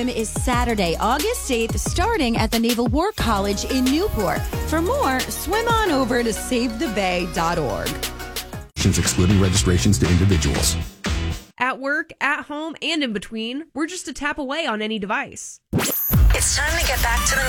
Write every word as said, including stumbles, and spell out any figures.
Is Saturday, August eighth, starting at the Naval War College in Newport. For more, swim on over to save the bay dot org. Excluding registrations to individuals. At work, at home, and in between, we're just a tap away on any device. It's time to get back to the